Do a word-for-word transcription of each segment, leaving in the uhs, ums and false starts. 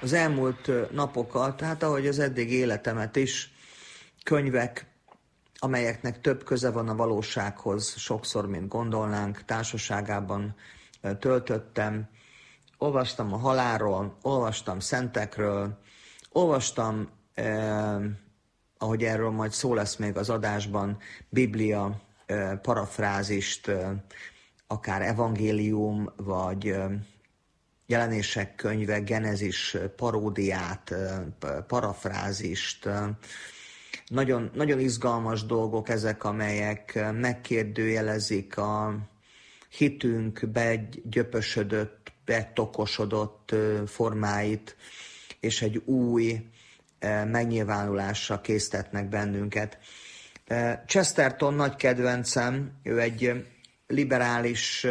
az elmúlt napokat, hát ahogy az eddig életemet is, könyvek, amelyeknek több köze van a valósághoz, sokszor, mint gondolnánk, társaságában töltöttem. Olvastam a halálról, olvastam szentekről, olvastam, eh, ahogy erről majd szó lesz még az adásban, Biblia eh, parafrázist, eh, akár evangélium, vagy eh, jelenések könyve, Genezis paródiát, eh, parafrázist. Eh, nagyon, nagyon izgalmas dolgok ezek, amelyek megkérdőjelezik a hitünk begyöpösödött, betokosodott formáit, és egy új megnyilvánulásra késztetnek bennünket. Chesterton nagy kedvencem, ő egy liberális,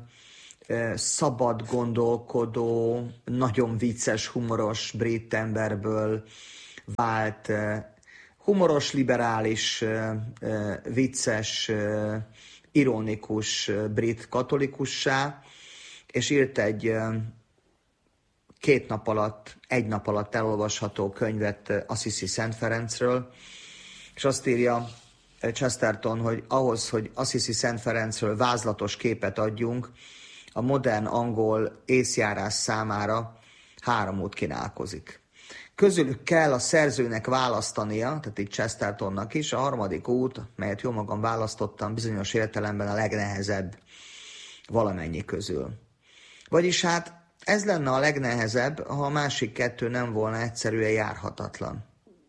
szabad gondolkodó, nagyon vicces, humoros brit emberből vált, humoros, liberális, vicces, ironikus brit katolikussá, és írt egy két nap alatt, egy nap alatt elolvasható könyvet Assisi Szent Ferencről, és azt írja Chesterton, hogy ahhoz, hogy Assisi Szent Ferencről vázlatos képet adjunk, a modern angol észjárás számára három út kínálkozik. Közülük kell a szerzőnek választania, tehát itt Chestertonnak is, a harmadik út, melyet jól magam választottam, bizonyos értelemben a legnehezebb valamennyi közül. Vagyis hát ez lenne a legnehezebb, ha a másik kettő nem volna egyszerűen járhatatlan.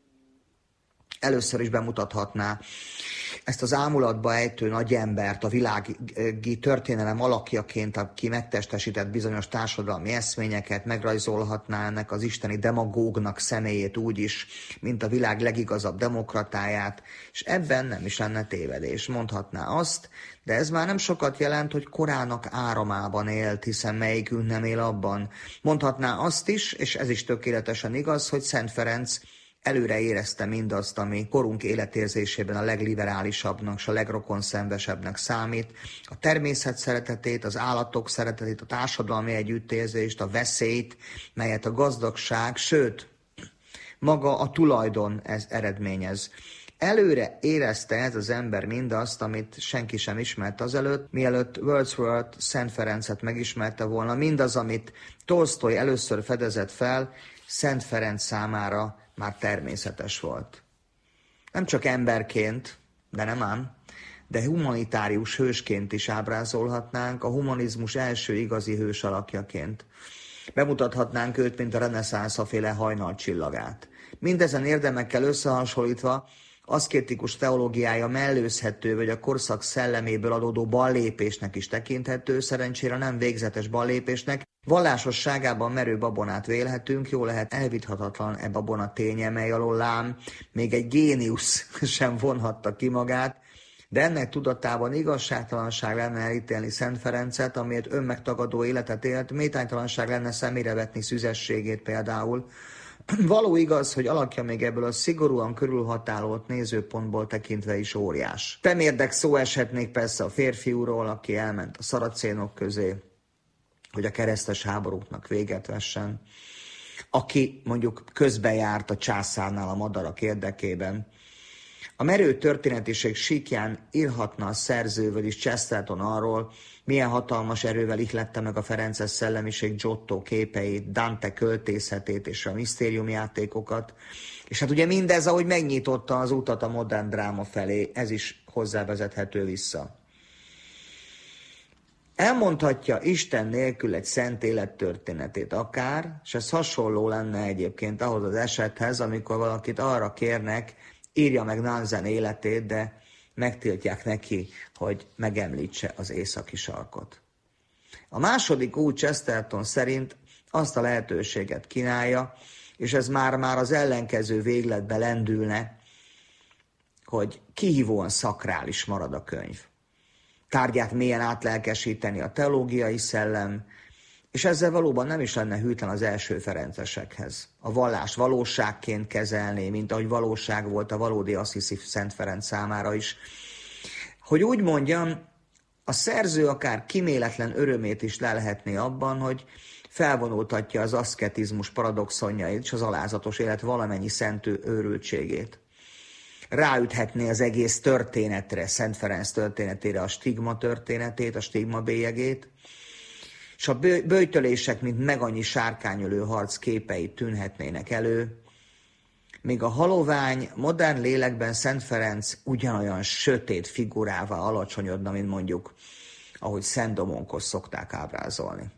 Először is bemutathatná ezt az ámulatba ejtő nagy embert, a világi történelem alakjaként, aki megtestesített bizonyos társadalmi eszményeket, megrajzolhatná ennek az isteni demagógnak személyét úgy is, mint a világ legigazabb demokratáját, és ebben nem is lenne tévedés. Mondhatná azt, de ez már nem sokat jelent, hogy korának áramában élt, hiszen melyikünk nem él abban. Mondhatná azt is, és ez is tökéletesen igaz, hogy Szent Ferenc előre érezte mindazt, ami korunk életérzésében a legliberálisabbnak és a legrokonszenvesebbnek számít. A természet szeretetét, az állatok szeretetét, a társadalmi együttérzést, a veszélyt, melyet a gazdagság, sőt, maga a tulajdon ez eredményez. Előre érezte ez az ember mindazt, amit senki sem ismert azelőtt, mielőtt Wordsworth Szent Ferencet megismerte volna. Mindaz, amit Tolsztoj először fedezett fel, Szent Ferenc számára már természetes volt. Nem csak emberként, de nem ám, de humanitárius hősként is ábrázolhatnánk, a humanizmus első igazi hős alakjaként. Bemutathatnánk őt, mint a reneszánszaféle hajnalcsillagát. Mindezen érdemekkel összehasonlítva aszkétikus teológiája mellőzhető, vagy a korszak szelleméből adódó ballépésnek is tekinthető, szerencsére nem végzetes ballépésnek. Vallásosságában merő babonát vélhetünk, jó lehet elvitathatatlan e babona ténye, mely alól lám még egy géniusz sem vonhatta ki magát, de ennek tudatában igazságtalanság lenne elítélni Szent Ferencet, amiért önmegtagadó életet élt, méltánytalanság lenne szemére vetni szüzességét például. Való igaz, hogy alakja még ebből a szigorúan körülhatárolt nézőpontból tekintve is óriás. Temérdek szó eshetnék persze a férfiúról, aki elment a szaracénok közé, hogy a keresztes háborúknak véget vessen, aki mondjuk közbejárt a császárnál a madarak érdekében. A merő történetiség síkján írhatna a szerző, vagyis Chesterton arról, milyen hatalmas erővel ihlette meg a ferences szellemiség Giotto képeit, Dante költészetét és a misztériumjátékokat. És hát ugye mindez, ahogy megnyitotta az utat a modern dráma felé, ez is hozzávezethető vissza. Elmondhatja Isten nélkül egy szent élet történetét akár, és ez hasonló lenne egyébként ahhoz az esethez, amikor valakit arra kérnek, írja meg Nansen életét, de megtiltják neki, hogy megemlítse az északi sarkot. A második út Chesterton szerint azt a lehetőséget kínálja, és ez már-már az ellenkező végletbe lendülne, hogy kihívóan szakrális marad a könyv. Tárgyát mélyen átlelkesíteni a teológiai szellem, és ezzel valóban nem is lenne hűtlen az első ferencesekhez. A vallás valóságként kezelné, mint ahogy valóság volt a valódi Assisi Szent Ferenc számára is. Hogy úgy mondjam, a szerző akár kíméletlen örömét is lelhetné abban, hogy felvonultatja az aszketizmus paradoxonjait és az alázatos élet valamennyi szent őrültségét. Ráüthetné az egész történetre, Szent Ferenc történetére a stigma történetét, a stigma bélyegét, és a böjtölések, mint meg annyi sárkányölő harc képei tűnhetnének elő, míg a halovány, modern lélekben Szent Ferenc ugyanolyan sötét figurává alacsonyodna, mint mondjuk, ahogy Szent Domonkos szokták ábrázolni.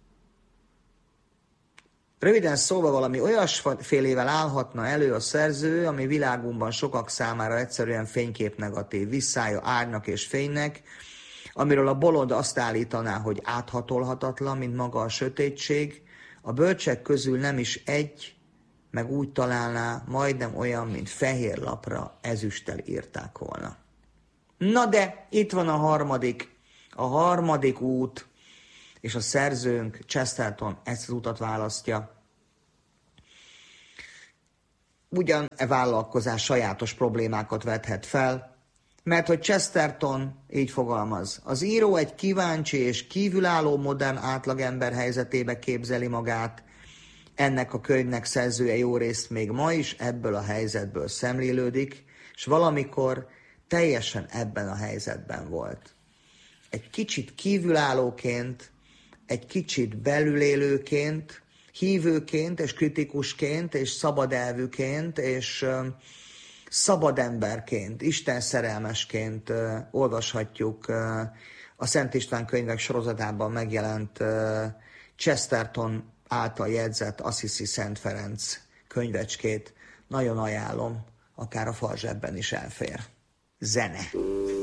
Röviden szólva valami olyasfélével állhatna elő a szerző, ami világunkban sokak számára egyszerűen fényképnegatív, visszája árnak és fénynek, amiről a bolond azt állítaná, hogy áthatolhatatlan, mint maga a sötétség, a bölcsek közül nem is egy, meg úgy találná, majdnem olyan, mint fehér lapra ezüsttel írták volna. Na de, itt van a harmadik, a harmadik út, és a szerzőnk, Chesterton ezt az utat választja. Ugyan e vállalkozás sajátos problémákat vethet fel, mert hogy Chesterton így fogalmaz, az író egy kíváncsi és kívülálló modern átlagember helyzetébe képzeli magát, ennek a könyvnek szerzője jó részt még ma is ebből a helyzetből szemlélődik, és valamikor teljesen ebben a helyzetben volt. Egy kicsit kívülállóként, egy kicsit belülélőként, hívőként és kritikusként és szabadelvűként és uh, szabad emberként, Isten szerelmesként uh, olvashatjuk uh, a Szent István könyvek sorozatában megjelent uh, Chesterton által jegyzett Assisi Szent Ferenc könyvecskét. Nagyon ajánlom, akár a farzsebben is elfér. Zene.